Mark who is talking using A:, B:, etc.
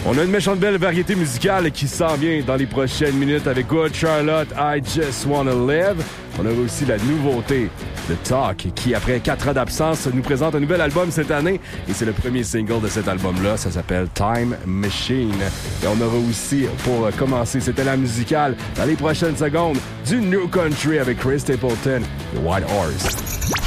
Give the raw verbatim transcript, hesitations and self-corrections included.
A: On a une méchante belle variété musicale qui s'en vient dans les prochaines minutes avec Good Charlotte, I Just Wanna Live. On a aussi la nouveauté de Talk qui, après quatre ans d'absence, nous présente un nouvel album cette année. Et c'est le premier single de cet album-là. Ça s'appelle Time Machine. Et on aura aussi, pour commencer, c'était la musicale dans les prochaines secondes, du New Country avec Chris Stapleton et White Horse.